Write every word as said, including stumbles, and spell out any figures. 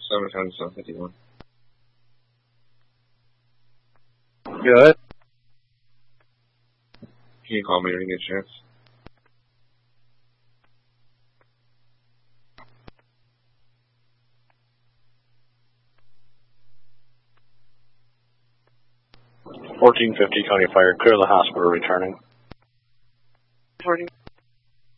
seven times seven fifty-one. Good. Can you call me when you get a chance? fourteen fifty, County Fire. Clear the hospital returning. Reporting.